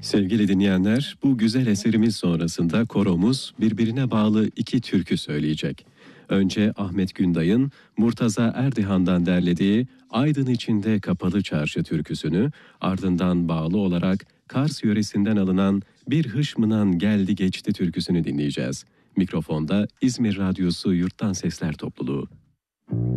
Sevgili dinleyenler, bu güzel eserimiz sonrasında koromuz birbirine bağlı iki türkü söyleyecek. Önce Ahmet Günday'ın Murtaza Erdihan'dan derlediği Aydın içinde Kapalı Çarşı türküsünü, ardından bağlı olarak Kars yöresinden alınan Bir Hışmınan Geldi Geçti türküsünü dinleyeceğiz. Mikrofonda İzmir Radyosu Yurttan Sesler Topluluğu.